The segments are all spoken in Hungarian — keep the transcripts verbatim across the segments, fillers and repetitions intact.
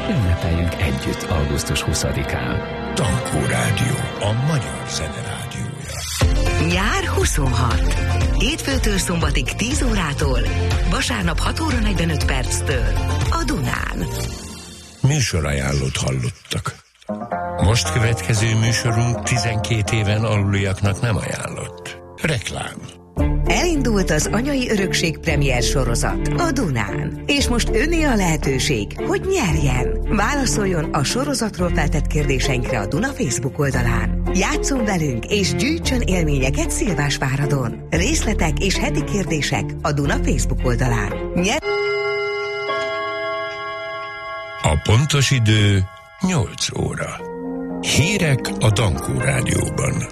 Ünnepeljünk együtt augusztus huszadikán. Tankó Rádió, a magyar zene rádiója. Nyár huszonhat. Hétfőtől szombatig tíz órától, vasárnap hat óra negyvenöt perctől a Dunán. Műsorajánlót hallottak. Most következő műsorunk tizenkét éven aluliaknak nem ajánlott. Reklám. Elindult az Anyai Örökség premier sorozat a Dunán. És most önné a lehetőség, hogy nyerjen. Válaszoljon a sorozatról feltett kérdéseinkre a Duna Facebook oldalán. Játsszon velünk és gyűjtsön élményeket Szilvásváradon. Részletek és heti kérdések a Duna Facebook oldalán. Nyer- A pontos idő nyolc óra. Hírek a Tankó Rádióban.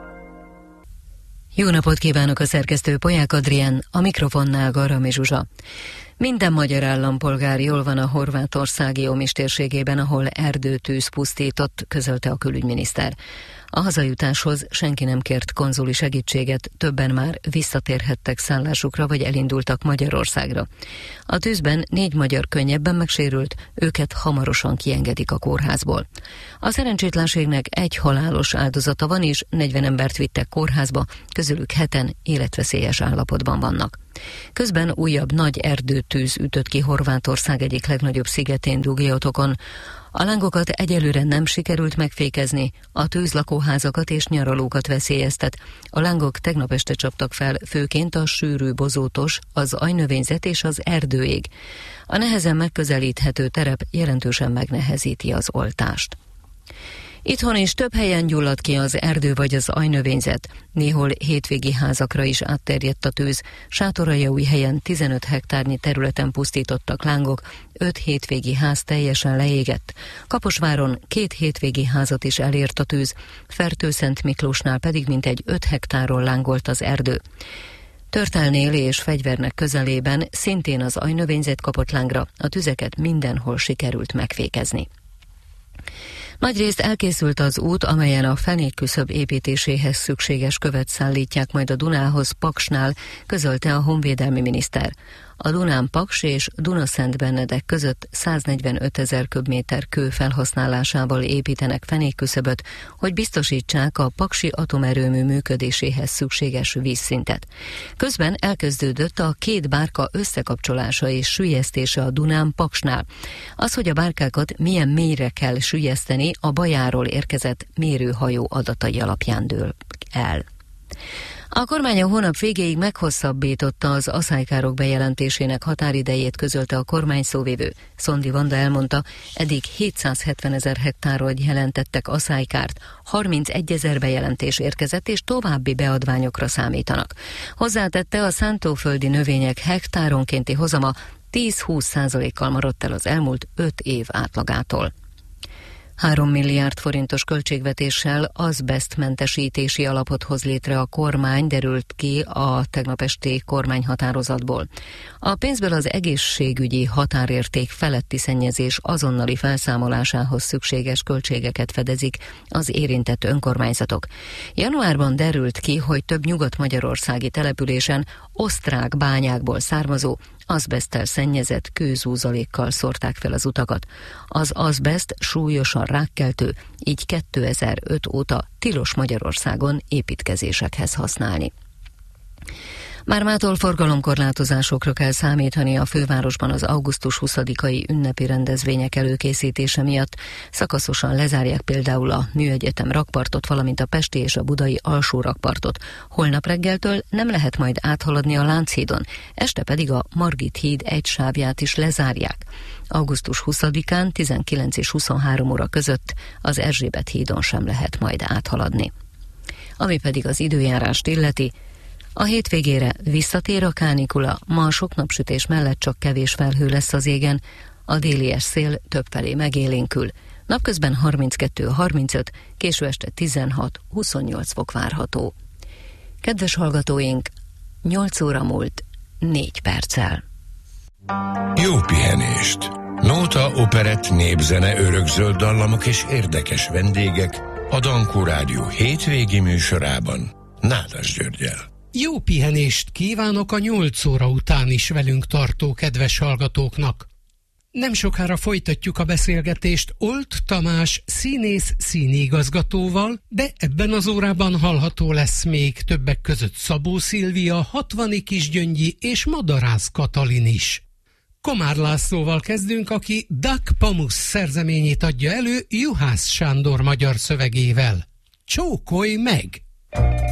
Jó napot kívánok, a szerkesztő Polyák Adrián, a mikrofonnál Garami Zsuzsa. Minden magyar állampolgár jól van a horvátországi Omis térségében, ahol erdőtűz pusztított, közölte a külügyminiszter. A hazajutáshoz senki nem kért konzuli segítséget, többen már visszatérhettek szállásukra, vagy elindultak Magyarországra. A tűzben négy magyar könnyebben megsérült, őket hamarosan kiengedik a kórházból. A szerencsétlenségnek egy halálos áldozata van, és negyven embert vittek kórházba, közülük heten életveszélyes állapotban vannak. Közben újabb nagy erdőtűz ütött ki Horvátország egyik legnagyobb szigetén, Dugiotokon. A lángokat egyelőre nem sikerült megfékezni, a tűz lakóházakat és nyaralókat veszélyeztet. A lángok tegnap este csaptak fel, főként a sűrű bozótos, az ajnövényzet és az erdőég. A nehezen megközelíthető terep jelentősen megnehezíti az oltást. Itthon is több helyen gyulladt ki az erdő vagy az ajnövényzet. Néhol hétvégi házakra is átterjedt a tűz. Sátoraljaújhelyen tizenöt hektárnyi területen pusztítottak lángok, öt hétvégi ház teljesen leégett. Kaposváron két hétvégi házat is elért a tűz, Fertőszent Miklósnál pedig mintegy öt hektáron lángolt az erdő. Törtelnél és Fegyvernek közelében szintén az ajnövényzet kapott lángra, a tüzeket mindenhol sikerült megfékezni. Nagyrészt elkészült az út, amelyen a fenékküszöb építéséhez szükséges követ szállítják majd a Dunához Paksnál, közölte a honvédelmi miniszter. A Dunán Paks és Dunaszentbernedek között száznegyvenötezer köbméter kő felhasználásával építenek fenékküszöböt, hogy biztosítsák a paksi atomerőmű működéséhez szükséges vízszintet. Közben elkezdődött a két bárka összekapcsolása és süllyesztése a Dunán Paksnál. Az, hogy a bárkákat milyen mélyre kell süllyeszteni, a Bajáról érkezett mérőhajó adatai alapján dől el. A kormány a hónap végéig meghosszabbította az aszálykárok bejelentésének határidejét, közölte a kormány szóvivő. Szondi Vanda elmondta, eddig hétszázhetvenezer hektáron jelentettek aszálykárt, harmincegyezer bejelentés érkezett, és további beadványokra számítanak. Hozzátette, a szántóföldi növények hektáronkénti hozama tíz-húsz százalékkal maradt el az elmúlt öt év átlagától. Három milliárd forintos költségvetéssel azbesztmentesítési alapot hoz létre a kormány, derült ki a tegnap esti kormányhatározatból. A pénzből az egészségügyi határérték feletti szennyezés azonnali felszámolásához szükséges költségeket fedezik az érintett önkormányzatok. Januárban derült ki, hogy több nyugat-magyarországi településen osztrák bányákból származó azbeszttel szennyezett kőzúzalékkal szórták fel az utakat. Az azbeszt súlyosan rákkeltő, így kétezer-öt óta tilos Magyarországon építkezésekhez használni. Már mától forgalomkorlátozásokra kell számítani a fővárosban az augusztus huszadikai ünnepi rendezvények előkészítése miatt. Szakaszosan lezárják például a Műegyetem rakpartot, valamint a pesti és a budai alsó rakpartot. Holnap reggeltől nem lehet majd áthaladni a Lánchídon, este pedig a Margit híd egy sávját is lezárják. augusztus huszadikán tizenkilenc és huszonhárom óra között az Erzsébet hídon sem lehet majd áthaladni. Ami pedig az időjárást illeti, a hétvégére visszatér a kánikula, ma sok napsütés mellett csak kevés felhő lesz az égen, a délies szél többfelé megélénkül. Napközben harminckettő-harmincöt, késő este tizenhat-huszonnyolc fok várható. Kedves hallgatóink, nyolc óra múlt négy perccel. Jó pihenést! Nóta, operett, népzene, örökzöld dallamok és érdekes vendégek a Tankó Rádió hétvégi műsorában Nádas Györggyel. Jó pihenést kívánok a nyolc óra után is velünk tartó kedves hallgatóknak! Nem sokára folytatjuk a beszélgetést Olt Tamás színész színiigazgatóval, de ebben az órában hallható lesz még többek között Szabó Szilvia, Hatvani Kisgyöngyi és Madarász Katalin is. Komár Lászlóval kezdünk, aki Dak Pamus szerzeményét adja elő Juhász Sándor magyar szövegével. Csókolj meg!